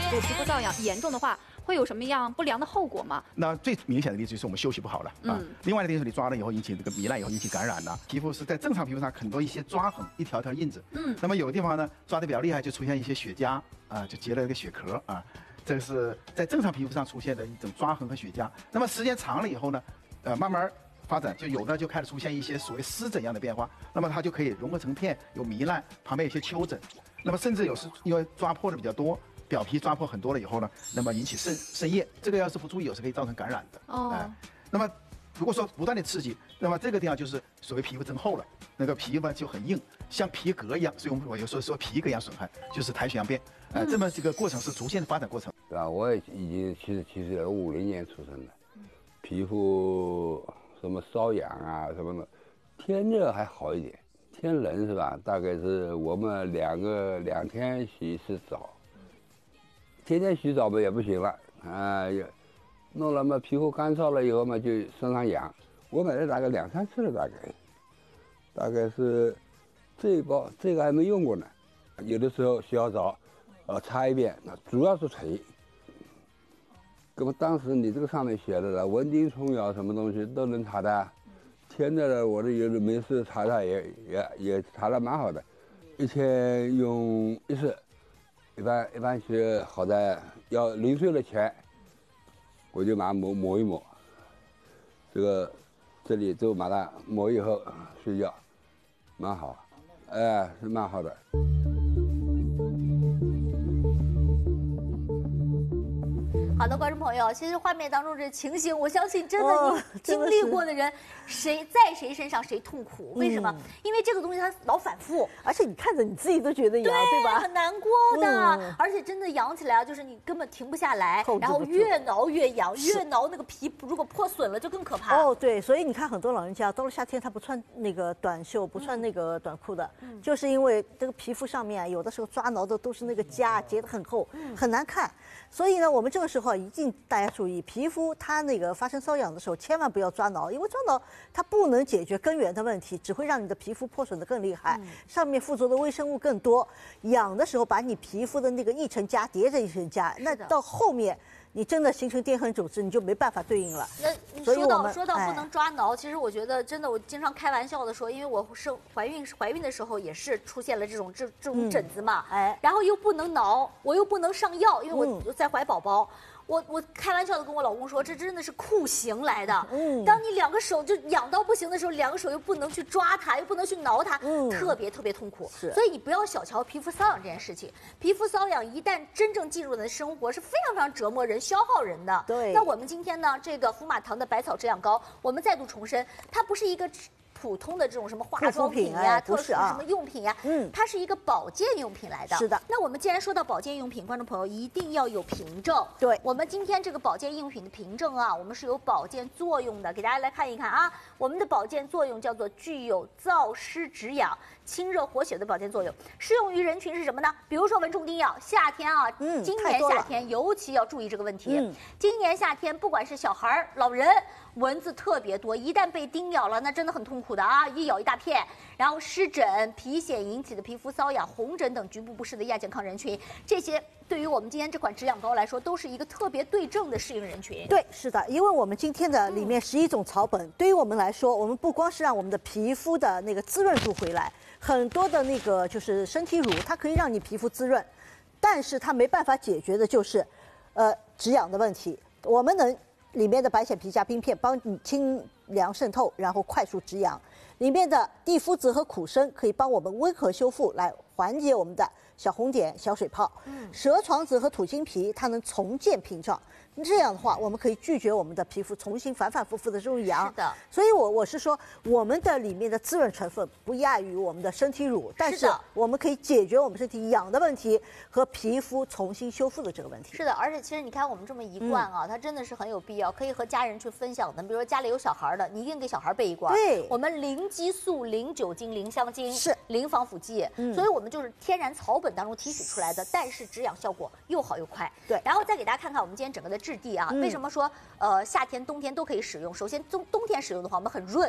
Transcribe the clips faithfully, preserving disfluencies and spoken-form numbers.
如果皮肤瘙痒严重的话，会有什么样不良的后果吗？ 那最明显的例子就是我们休息不好了啊。嗯、另外的例子，你抓了以后引起这个糜烂以后引起感染了，皮肤是在正常皮肤上很多一些抓痕，一条条印子。嗯。那么有的地方呢抓的比较厉害，就出现一些血痂啊，就结了一个血壳啊。这个是在正常皮肤上出现的一种抓痕和血痂。那么时间长了以后呢，呃，慢慢发展，就有的就开始出现一些所谓湿疹一样的变化。那么它就可以融合成片，有糜烂，旁边有些丘疹。那么甚至有时因为抓破的比较多。表皮抓破很多了以后呢，那么引起渗渗液，这个要是不注意，有时可以造成感染的。哦。哎、呃，那么如果说不断的刺激，那么这个地方就是所谓皮肤增厚了，那个皮肤就很硬，像皮革一样，所以我们我有时候说皮革一样损害，就是苔藓样变。呃，嗯、这么这个过程是逐渐的发展过程。 对吧？我也已经七十七岁了，五零年出生的，皮肤什么瘙痒啊什么的，天热还好一点，天冷是吧？大概是我们两个两天洗一次澡。天天洗澡嘛也不行了啊，也弄了嘛皮肤干燥了以后嘛就身上痒，我买了大概两三次了，大概，大概是这一包这个还没用过呢，有的时候洗好澡，呃擦一遍，主要是腿。那么当时你这个上面写的了，蚊叮虫咬什么东西都能查的，天热了我这有的没事查查也也也查的蛮好的，一天用一次。一般一般是好在要临睡了前，我就把它抹抹一抹，这个这里就把它抹以后睡觉，蛮好，哎，是蛮好的。 好的，观众朋友，其实画面当中这情形，我相信真的你经历过的人，谁在谁身上谁痛苦？为什么？因为这个东西它老反复， 而且你看着你自己都觉得痒，对吧？ 很难过的，而且真的痒起来啊，就是你根本停不下来，然后越挠越痒，越挠那个皮如果破损了就更可怕。 哦，对，所以你看很多老人家到了夏天他不穿那个短袖，不穿那个短裤的，就是因为这个皮肤上面有的时候抓挠的都是那个痂，结得很厚，很难看。所以呢，我们这个时候一定大家注意，皮肤它那个发生瘙痒的时候，千万不要抓挠，因为抓挠它不能解决根源的问题，只会让你的皮肤破损得更厉害，嗯、上面附着的微生物更多。痒的时候，把你皮肤的那个一层痂叠着一层痂，那到后面。你真的形成滇横肿质，你就没办法对应了。 那说到说到不能抓挠，其实我觉得真的，我经常开玩笑的说，因为我生怀孕怀孕的时候也是出现了这种这这种疹子嘛，哎，然后又不能挠，我又不能上药，因为我在怀宝宝。我我开玩笑的跟我老公说，这真的是酷刑来的。嗯，当你两个手就痒到不行的时候，两个手又不能去抓它，又不能去挠它，嗯，特别特别痛苦。是，所以你不要小瞧皮肤瘙痒这件事情。皮肤瘙痒一旦真正进入你的生活，是非常非常折磨人、消耗人的。对。那我们今天呢，这个福马堂的百草止痒膏，我们再度重申，它不是一个普通的这种什么化妆品呀、特殊什么用品呀，嗯，它是一个保健用品来的。是的。那我们既然说到保健用品，观众朋友一定要有凭证。对，我们今天这个保健用品的凭证啊，我们是有保健作用的，给大家来看一看啊。我们的保健作用叫做具有燥湿止痒、清热活血的保健作用，适用于人群是什么呢？比如说蚊虫叮咬，夏天啊，嗯，今年夏天尤其要注意这个问题。嗯，今年夏天不管是小孩、老人，蚊子特别多，一旦被叮咬了，那真的很痛苦的啊，一咬一大片。然后湿疹、皮癣引起的皮肤瘙痒、红疹等局部不适的亚健康人群，这些对于我们今天这款止痒膏来说，都是一个特别对症的适应人群。 对，是的，因为我们今天的里面十一种草本，嗯、对于我们来说，我们不光是让我们的皮肤的那个滋润度回来，很多的那个就是身体乳，它可以让你皮肤滋润，但是它没办法解决的就是，呃，止痒的问题。我们能里面的白藓皮加冰片帮你清凉渗透，然后快速止痒。里面的地肤子和苦参可以帮我们温和修复，来缓解我们的小红点、小水泡。嗯，蛇床子和土星皮它能重建屏障，这样的话我们可以拒绝我们的皮肤重新反反复复的这种痒。是的，所以我我是说，我们的里面的滋润成分不亚于我们的身体乳，但是我们可以解决我们身体痒的问题和皮肤重新修复的这个问题。 是的，而且其实你看我们这么一罐啊，嗯、它真的是很有必要，可以和家人去分享的。比如说家里有小孩的，你一定给小孩备一罐。对，我们零激素、零酒精、零香精，是零防腐剂，嗯、所以我们就是天然草本当中提取出来的，但是止痒效果又好又快。对，然后再给大家看看我们今天整个的质地啊，嗯、为什么说呃夏天、冬天都可以使用？首先冬冬天使用的话，我们很润。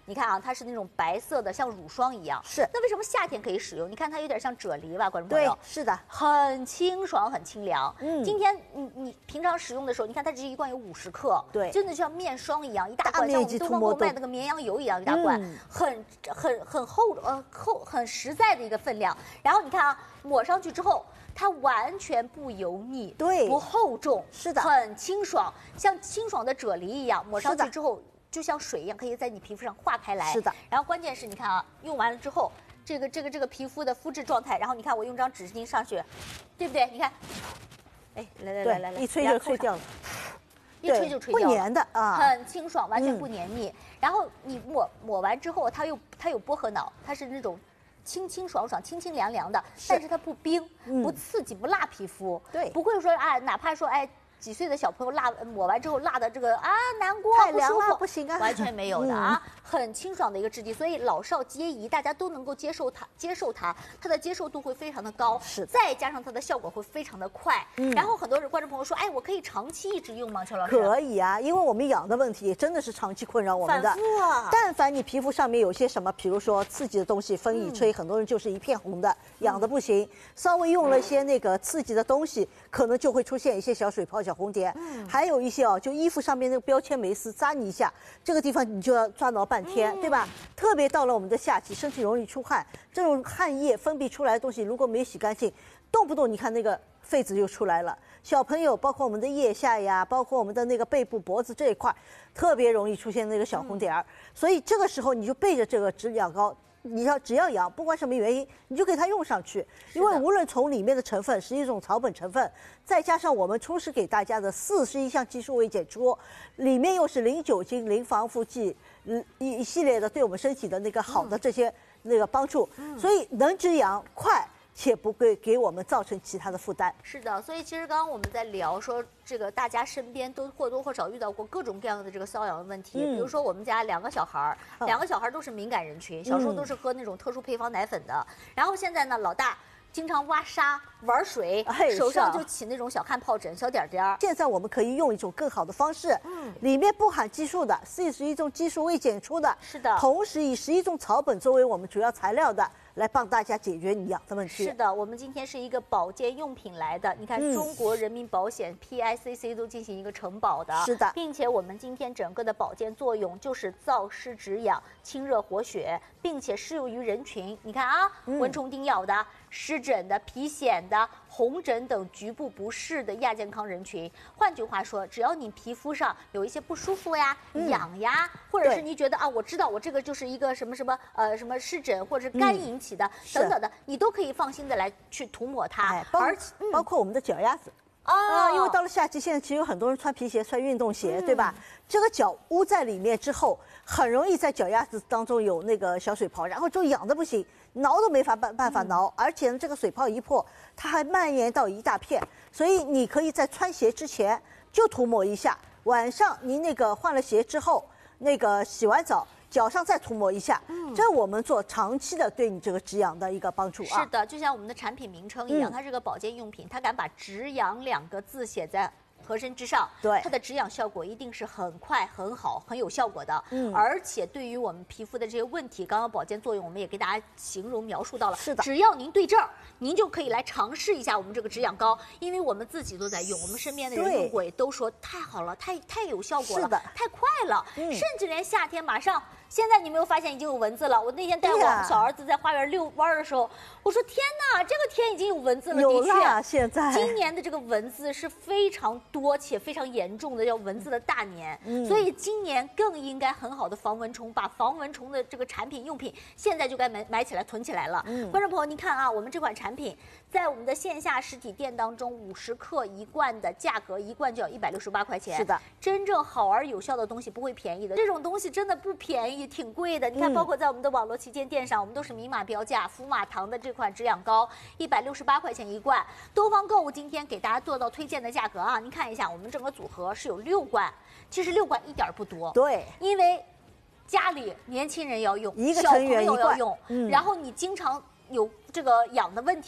你看啊，它是那种白色的，像乳霜一样。 是。 那为什么夏天可以使用？你看它有点像啫喱吧，观众朋友。 对，是的， 很清爽，很清凉。 嗯， 今天你你平常使用的时候，你看它只一罐有五十克， 对， 真的像面霜一样，一大罐，像我们东方红卖那个绵羊油一样一大罐，嗯、很很很厚呃厚很实在的一个分量。然后你看啊，抹上去之后。它完全不油腻， 对， 不厚重， 是的， 很清爽，像清爽的啫喱一样，抹上去之后就像水一样，可以在你皮肤上化开来。 是的。 然后关键是你看啊，用完了之后，这个这个这个皮肤的肤质状态，然后你看我用张纸巾上去，对不对？你看，哎，来来来来来， 一吹就吹掉了。 一吹就吹掉了， 不粘的啊， 很清爽，完全不黏腻。嗯、然后你抹抹完之后，它又它有薄荷脑，它是那种。清清爽爽、清清凉凉的，但是它不冰、嗯、不刺激、不辣皮肤， 对， 不会说哎，哪怕说哎几岁的小朋友辣抹完之后辣的这个啊难过太凉了不行啊， 完全没有的啊，嗯、很清爽的一个质地，所以老少皆宜，大家都能够接受它，接受它，它的接受度会非常的高， 是， 再加上它的效果会非常的快。嗯、然后很多观众朋友说，哎，我可以长期一直用吗？邱老师？ 可以啊，因为我们痒的问题真的是长期困扰我们的。 反复啊！ 但凡你皮肤上面有些什么，比如说刺激的东西，风一吹，嗯、很多人就是一片红的，痒的不行。嗯、稍微用了一些那个刺激的东西，可能就会出现一些小水泡、小红点。嗯、还有一些哦，就衣服上面那个标签蕾丝扎你一下，这个地方你就要抓挠半天，嗯、对吧？特别到了我们的夏季，身体容易出汗，这种汗液分泌出来的东西，如果没洗干净，动不动你看那个痱子就出来了。小朋友，包括我们的腋下呀，包括我们的那个背部、脖子这一块，特别容易出现那个小红点儿。嗯、所以这个时候你就备着这个止痒膏。你要只要痒，不管什么原因，你就给它用上去。因为无论从里面的成分是一种草本成分，再加上我们出示给大家的四十一项技术微检出，里面又是零酒精、零防腐剂，一一系列的对我们身体的那个好的这些那个帮助，嗯、所以能止痒快。且不会给我们造成其他的负担。 是的，所以其实刚刚我们在聊说，这个大家身边都或多或少遇到过各种各样的这个瘙痒的问题。嗯、比如说我们家两个小孩儿，嗯、两个小孩都是敏感人群，小时候都是喝那种特殊配方奶粉的。嗯、然后现在呢，老大经常挖沙、玩水，哎、手上就起那种小汗疱疹、小点点儿。 现在我们可以用一种更好的方式，嗯，里面不含激素的，四十一种激素未检出的， 是的， 同时以十一种草本作为我们主要材料的。来帮大家解决你痒的问题。 是的，我们今天是一个保健用品来的，你看、嗯、中国人民保险 P I C C 都进行一个承保的， 是的， 并且我们今天整个的保健作用就是燥湿止痒、清热活血，并且适用于人群。你看啊，嗯、蚊虫叮咬的、湿疹的、皮癣的、红疹等局部不适的亚健康人群。换句话说，只要你皮肤上有一些不舒服呀、嗯、痒呀，或者是你觉得啊，我知道我这个就是一个什么什么呃什么湿疹或者是肝引起的、嗯、等等的，你都可以放心的来去涂抹它， 哎、而且、嗯、包括我们的脚丫子。啊，因为到了夏季，现在其实有很多人穿皮鞋、穿运动鞋，嗯、对吧？这个脚捂在里面之后，很容易在脚丫子当中有那个小水泡，然后就痒得不行，挠都没法办办法挠，嗯、而且呢，这个水泡一破，它还蔓延到一大片，所以你可以在穿鞋之前就涂抹一下，晚上您那个换了鞋之后，那个洗完澡。脚上再涂抹一下，嗯，这是我们做长期的对你这个止痒的一个帮助啊。 是的，就像我们的产品名称一样，嗯、它是个保健用品，它敢把止痒两个字写在盒身之上， 对， 它的止痒效果一定是很快、很好、很有效果的。嗯，而且对于我们皮肤的这些问题，刚刚保健作用我们也给大家形容描述到了。 是的， 只要您对症儿，您就可以来尝试一下我们这个止痒膏，因为我们自己都在用，我们身边的人用过也都说太好了，太太有效果了， 是的， 太快了， 嗯、 甚至连夏天马上。现在你没有发现已经有蚊子了？我那天带我小儿子在花园遛弯的时候，我说天哪，这个天已经有蚊子了。 有了， 现在今年的这个蚊子是非常多且非常严重的，叫蚊子的大年。嗯，所以今年更应该很好的防蚊虫，把防蚊虫的这个产品用品现在就该买买起来囤起来了。嗯，观众朋友，您看啊，我们这款产品在我们的线下实体店当中，五十克一罐的价格，一罐就要一百六十八块钱。 是的， 真正好而有效的东西不会便宜的，这种东西真的不便宜。也挺贵的，你看，包括在我们的网络旗舰店上，嗯、我们都是明码标价。福马堂的这款止痒膏一百六十八块钱一罐，东方购物今天给大家做到推荐的价格啊！您看一下，我们整个组合是有六罐，其实六罐一点不多， 对， 因为家里年轻人要用， 一个成员小朋友要用， 嗯、 然后你经常有这个痒的问题的，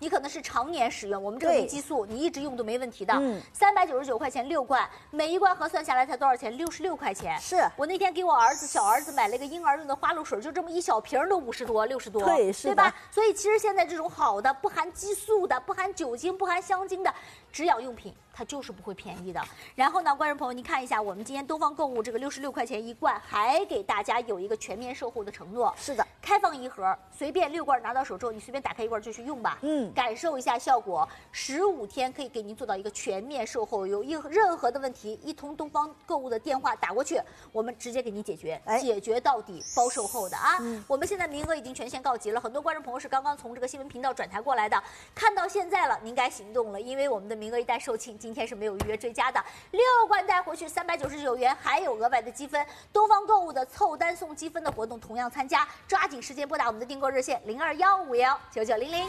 你可能是常年使用，我们这个没激素，你一直用都没问题的。 嗯， 三百九十九块钱六罐，每一罐核算下来才多少钱？六十六块钱。 是我那天给我儿子小儿子买了一个婴儿用的花露水，就这么一小瓶都五十多、六十多， 对，是对吧？所以其实现在这种好的、不含激素的、不含酒精、不含香精的止痒用品，它就是不会便宜的。然后呢，观众朋友，您看一下，我们今天东方购物这个六十六块钱一罐，还给大家有一个全面售后的承诺。 是的， 开放一盒，随便六罐拿到手之后，你随便打开一罐就去用吧，嗯，感受一下效果。十五天可以给您做到一个全面售后，有一任何的问题，一通东方购物的电话打过去，我们直接给您解决， 哎、 解决到底，包售后的啊。嗯、我们现在名额已经全线告急了，很多观众朋友是刚刚从这个新闻频道转台过来的，看到现在了，您该行动了，因为我们的名额一旦售罄，今天是没有预约追加的，六罐带回去三百九十九元，还有额外的积分。东方购物的凑单送积分的活动同样参加，抓紧时间拨打我们的订购热线零二幺五幺九九零零。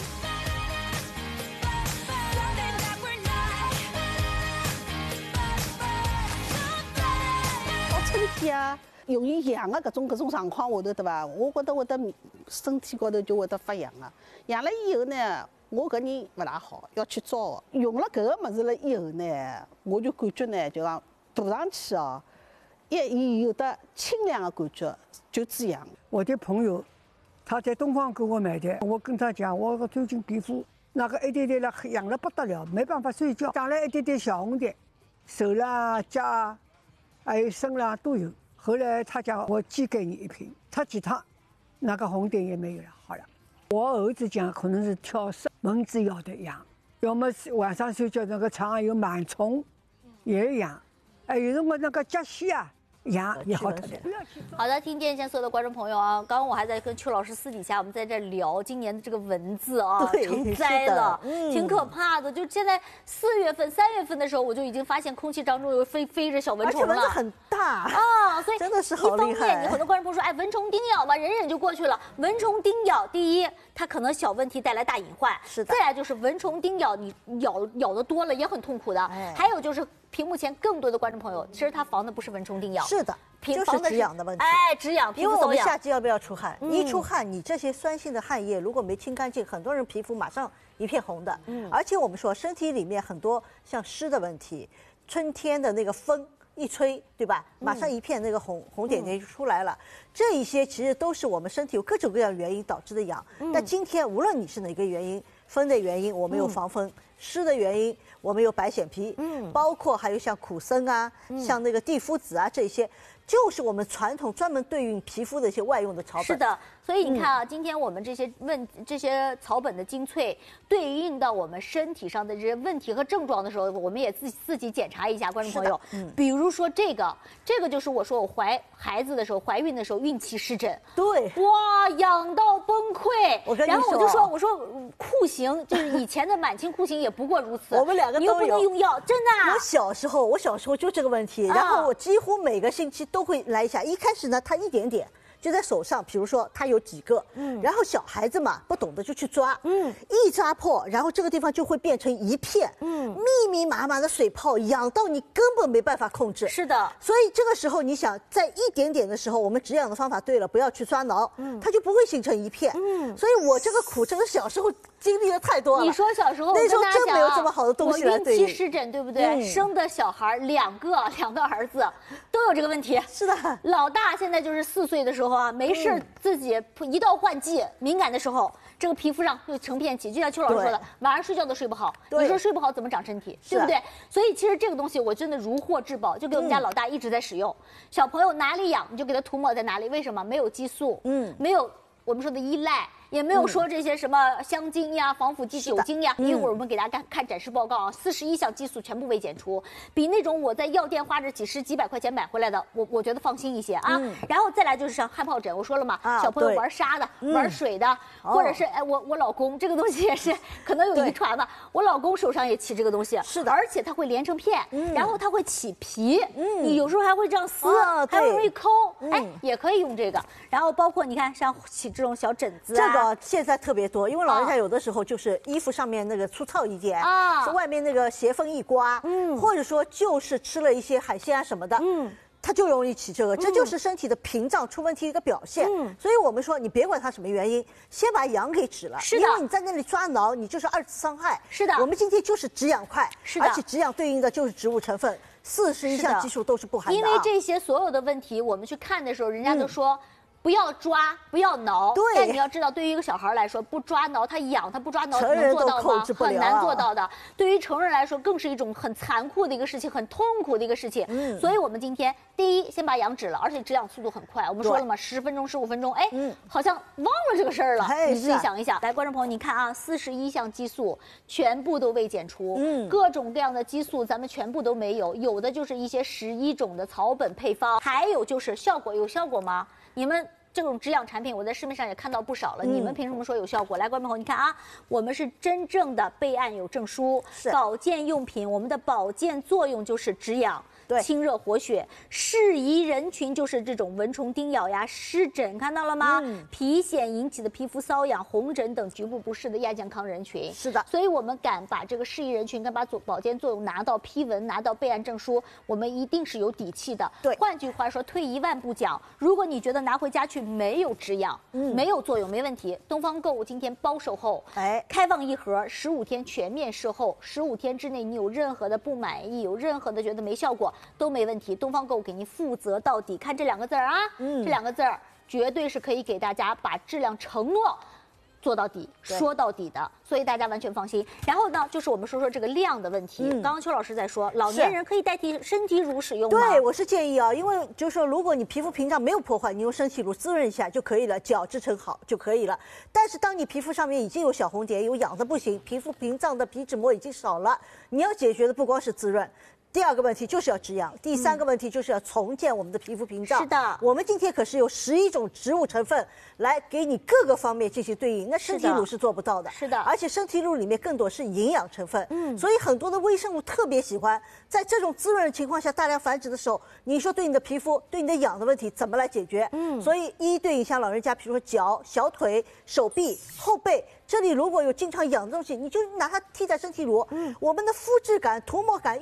到春天啊，容易痒啊，搿种搿种状况下头对伐？我觉得会得身体高头就会得发痒啊，痒了以后呢，我搿人勿大好，要去找。用了搿个物事了以后呢，我就感觉呢，就讲涂上去哦，一有的清凉的感觉，就止痒。 我的朋友，他在东方给我买的，我跟他讲，我最近皮肤那个一点点了痒了不得了，没办法睡觉，长了一点点小红点，手啦、脚啊，还有身啦都有。后来他讲我寄给你一瓶，他几趟，那个红点也没有了，好了。我儿子讲可能是跳蚤蚊子咬的痒，要么晚上睡觉那个床上有螨虫，也痒，哎，有辰光那个脚膝啊。痒也好特别。 好的，听电线所有的观众朋友啊，刚刚我还在跟邱老师私底下，我们在这聊今年的这个蚊子啊，成灾了，嗯、挺可怕的。就现在四月份、三月份的时候，我就已经发现空气当中有飞飞着小蚊虫了， 而且蚊子很大啊，所以真的是好厉害。 一方面，你很多观众朋友说，哎，蚊虫叮咬嘛，忍忍就过去了。蚊虫叮咬，第一，它可能小问题带来大隐患， 是的。 再来就是蚊虫叮咬，你咬咬的多了也很痛苦的。哎、还有就是。屏幕前更多的观众朋友，其实他防的不是蚊虫叮咬， 是的，就是止痒的问题。 哎，止痒， 因为我们夏季要不要出汗？嗯、一出汗，你这些酸性的汗液如果没清干净，很多人皮肤马上一片红的。嗯，而且我们说身体里面很多像湿的问题，春天的那个风一吹，对吧？马上一片那个红、嗯、红点点就出来了。这一些其实都是我们身体有各种各样原因导致的痒。嗯、但今天无论你是哪个原因，风的原因我们有防风，嗯、湿的原因。我们有白藓皮，嗯，包括还有像苦参啊，嗯、像那个地肤子啊，这些就是我们传统专门对应皮肤的一些外用的草本。 是的，所以你看啊，嗯、今天我们这些问这些草本的精粹对应到我们身体上的这些问题和症状的时候，我们也自己自己检查一下，观众朋友。嗯，比如说这个，这个就是我说我怀孩子的时候，怀孕的时候孕期湿疹。 对。 哇，痒到崩溃。 我跟你说， 然后我就说，我说酷刑就是以前的满清酷刑也不过如此。 我们两个都有。 你又不能用药，真的、啊。 我小时候，我小时候就这个问题，然后我几乎每个星期都会来一下。一开始呢，它一点点。就在手上，比如说它有几个，嗯，然后小孩子嘛不懂得就去抓，嗯，一抓破，然后这个地方就会变成一片，嗯，密密麻麻的水泡，痒到你根本没办法控制。 是的， 所以这个时候你想在一点点的时候，我们止痒的方法对了，不要去抓挠，嗯，它就不会形成一片，嗯，所以我这个苦真的小时候经历的太多了。 你说小时候那时候真没有这么好的东西来对应。 我孕期湿疹对不对？嗯、生的小孩两个两个儿子都有这个问题。 是的， 老大现在就是四岁的时候啊，没事。嗯自己一到换季敏感的时候，这个皮肤上就成片起，就像邱老师说的，晚上睡觉都睡不好。你说睡不好怎么长身体，对不对？所以其实这个东西我真的如获至宝，就给我们家老大一直在使用。嗯、小朋友哪里痒你就给他涂抹在哪里，为什么？没有激素，嗯，没有我们说的依赖。也没有说这些什么香精呀、防腐剂、酒精呀。一会儿我们给大家看看展示报告啊，四十一项激素全部未检出，比那种我在药店花着几十几百块钱买回来的，我我觉得放心一些啊。嗯、然后再来就是像汗疱疹，我说了嘛，啊、小朋友玩沙的、嗯、玩水的，或者是哎我我老公这个东西也是可能有遗传吧，我老公手上也起这个东西， 是的， 而且它会连成片，嗯、然后它会起皮，嗯、你有时候还会这样撕，啊、还容易抠，哎、嗯，也可以用这个。然后包括你看像起这种小疹子、啊， 这个现在特别。多，因为老人家有的时候就是衣服上面那个粗糙一点啊，是外面那个鞋缝一刮，嗯，或者说就是吃了一些海鲜啊什么的，嗯， 它就容易起这个，这就是身体的屏障出问题的一个表现。嗯，所以我们说，你别管它什么原因，先把痒给止了。 是的， 因为你在那里抓挠，你就是二次伤害。 是的， 我们今天就是止痒快， 是的， 而且止痒对应的就是植物成分，四十一项激素都是不含的、啊。 因为这些所有的问题，我们去看的时候，人家都说。嗯不要抓，不要挠。 对。 但你要知道，对于一个小孩来说，不抓挠他痒，他不抓挠能做到吗？很难做到的。对于成人来说，更是一种很残酷的一个事情，很痛苦的一个事情。嗯。所以我们今天第一，先把痒止了，而且止痒速度很快。我们说了嘛，十分钟、十五分钟，哎，嗯，好像忘了这个事儿了。你自己想一想，来，观众朋友，你看啊，四十一项激素全部都未检出，嗯，各种各样的激素咱们全部都没有，有的就是一些十一种的草本配方，还有就是效果有效果吗？你们这种止痒产品，我在市面上也看到不少了。嗯、你们凭什么说有效果？来，观众朋友，你看啊，我们是真正的备案有证书，保健用品，我们的保健作用就是止痒。清热活血，适宜人群就是这种蚊虫叮咬呀、湿疹，看到了吗？嗯、皮癣引起的皮肤瘙痒、红疹等局部不适的亚健康人群。 是的， 所以我们敢把这个适宜人群跟把保健作用拿到批文、拿到备案证书，我们一定是有底气的。 对， 换句话说，退一万步讲，如果你觉得拿回家去没有止痒，嗯，没有作用，没问题。东方购物今天包售后，哎，开放一盒，十五天全面售后，十五天之内你有任何的不满意，有任何的觉得没效果。都没问题，东方购物给您负责到底。看这两个字儿啊，嗯，这两个字儿绝对是可以给大家把质量承诺做到底、说到底的，所以大家完全放心。然后呢，就是我们说说这个量的问题。嗯、刚刚邱老师在说，老年人可以代替身体乳使用吗？ 对，我是建议啊，因为就是说，如果你皮肤屏障没有破坏，你用身体乳滋润一下就可以了，角质层好就可以了。但是当你皮肤上面已经有小红点，有痒的不行，皮肤屏障的皮脂膜已经少了，你要解决的不光是滋润。第二个问题就是要止痒，第三个问题就是要重建我们的皮肤屏障。 是的， 我们今天可是有十一种植物成分来给你各个方面进行对应，那身体乳是做不到的。 是的， 而且身体乳里面更多是营养成分，嗯，所以很多的微生物特别喜欢在这种滋润的情况下大量繁殖的时候，你说对你的皮肤、对你的痒的问题怎么来解决？嗯，所以一对应像老人家，比如说脚、小腿、手臂、后背。这里如果有经常痒的东西，你就拿它替代身体乳。嗯，我们的肤质感、涂抹感。